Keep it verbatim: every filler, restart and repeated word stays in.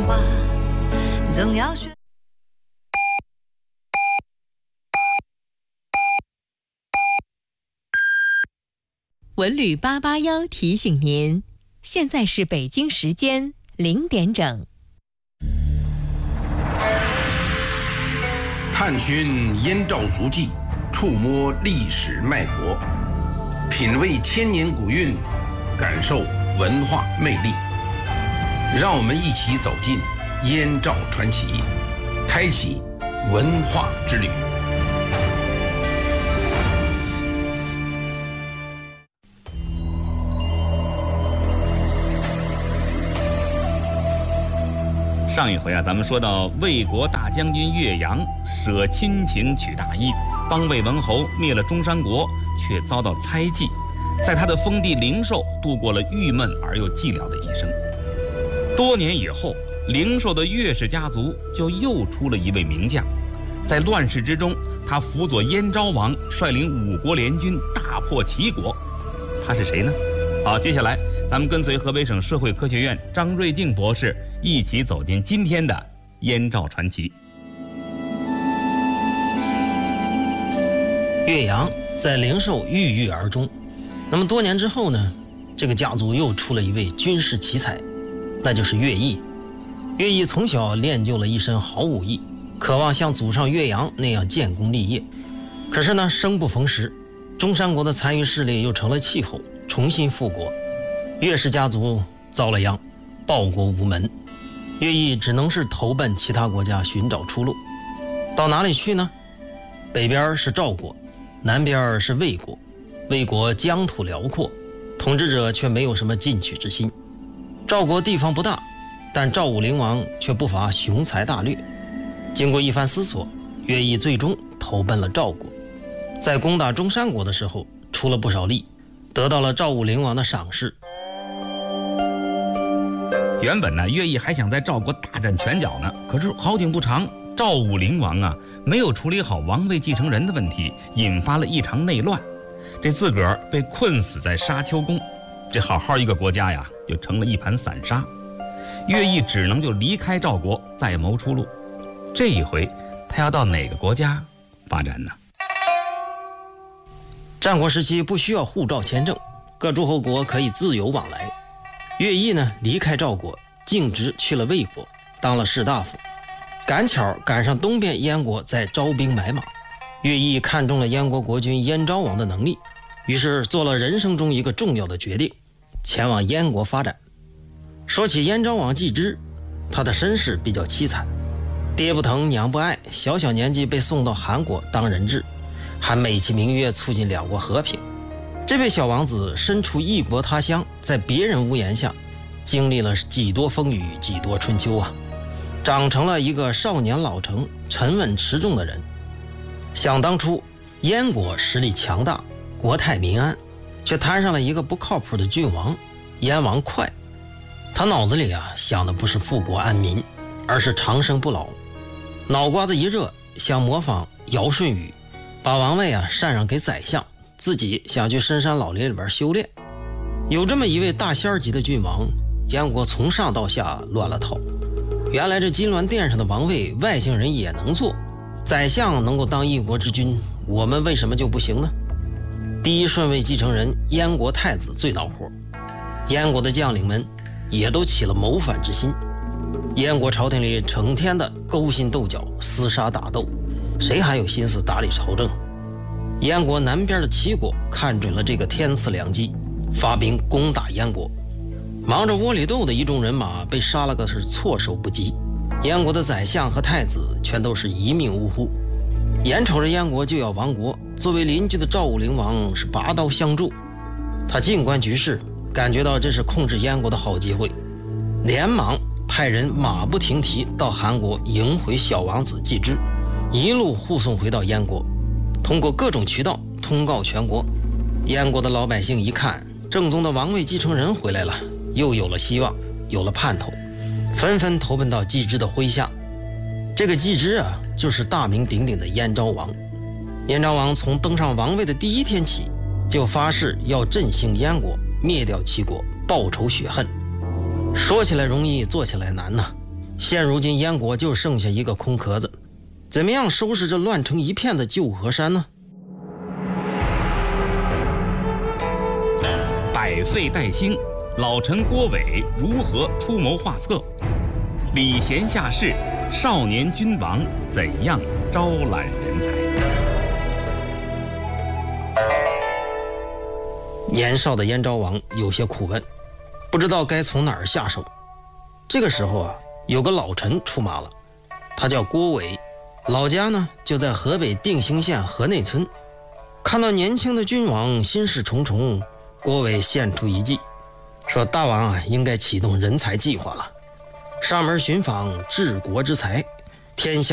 话，总要学。 文旅八八幺提醒您，现在是北京时间零点整。 探寻燕赵足迹，触摸历史脉搏，品味千年古韵，感受文化魅力。让我们一起走进燕赵传奇，开启文化之旅。 上一回啊，咱们说到魏国大将军岳阳舍亲情取大义，帮魏文侯灭了中山国，却遭到猜忌，在他的封地灵寿度过了郁闷而又寂寥的一生。多年以后，灵寿的岳氏家族就又出了一位名将，在乱世之中，他辅佐燕昭王率领五国联军大破齐国。他是谁呢？好，接下来咱们跟随河北省社会科学院张瑞静博士一起走进今天的燕赵传奇。 岳阳在灵寿郁郁而终。那么多年之后呢，这个家族又出了一位军事奇才，那就是乐毅。乐毅从小练就了一身好武艺，渴望像祖上岳阳那样建功立业。可是呢，生不逢时，中山国的残余势力又成了气候，重新复国。岳氏家族遭了殃，报国无门，乐毅只能是投奔其他国家寻找出路。到哪里去呢？北边是赵国，南边是魏国。魏国疆土辽阔，统治者却没有什么进取之心。赵国地方不大，但赵武灵王却不乏雄才大略。经过一番思索，乐毅最终投奔了赵国。在攻打中山国的时候出了不少力，得到了赵武灵王的赏识。 原本呢，乐毅还想在赵国大展拳脚呢，可是好景不长，赵武灵王啊没有处理好王位继承人的问题，引发了一场内乱，这自个儿被困死在沙丘宫，这好好一个国家呀，就成了一盘散沙。乐毅只能就离开赵国，再谋出路。这一回，他要到哪个国家发展呢？ 战国时期不需要护照签证，各诸侯国可以自由往来。乐毅呢离开赵国，径直去了魏国，当了士大夫。赶巧赶上东边燕国在招兵买马，乐毅看中了燕国国君燕昭王的能力，于是做了人生中一个重要的决定，前往燕国发展。说起燕昭王季之，他的身世比较凄惨，爹不疼娘不爱，小小年纪被送到韩国当人质，还美其名曰促进两国和平。这位小王子身处异国他乡，在别人屋檐下经历了几多风雨几多春秋啊，长成了一个少年老成沉稳持重的人。想当初燕国实力强大，国泰民安，却摊上了一个不靠谱的郡王燕王哙。他脑子里啊想的不是富国安民，而是长生不老。脑瓜子一热，想模仿尧舜禹，把王位啊禅让给宰相，自己想去深山老林里边修炼。有这么一位大仙级的郡王，燕国从上到下乱了套。原来这金銮殿上的王位外姓人也能坐，宰相能够当一国之君，我们为什么就不行呢？第一顺位继承人燕国太子最恼火，燕国的将领们也都起了谋反之心。燕国朝廷里成天的勾心斗角，厮杀打斗，谁还有心思打理朝政？燕国南边的齐国看准了这个天赐良机，发兵攻打燕国。忙着窝里斗的一众人马被杀了个是措手不及，燕国的宰相和太子全都是一命呜呼。眼瞅着燕国就要亡国，作为邻居的赵武灵王是拔刀相助。他静观局势，感觉到这是控制燕国的好机会，连忙派人马不停蹄到韩国迎回小王子季之，一路护送回到燕国，通过各种渠道通告全国。燕国的老百姓一看，正宗的王位继承人回来了，又有了希望，有了盼头，纷纷投奔到季之的麾下。这个季之啊，就是大名鼎鼎的燕昭王。燕昭王从登上王位的第一天起，就发誓要振兴燕国，灭掉齐国，报仇雪恨。说起来容易，做起来难呐、啊。 现如今燕国就剩下一个空壳子，怎么样收拾这乱成一片的旧河山呢？ 百废待兴，老臣郭伟如何出谋划策？礼贤下士，少年君王怎样招揽人才？ 年少的燕昭王有些苦闷，不知道该从哪儿下手。这个时候啊，有个老臣出马了，他叫郭伟，老家呢就在河北定兴县河内村。看到年轻的君王心事重重，郭伟献出一计，说大王啊应该启动人才计划了，上门寻访治国之才，天下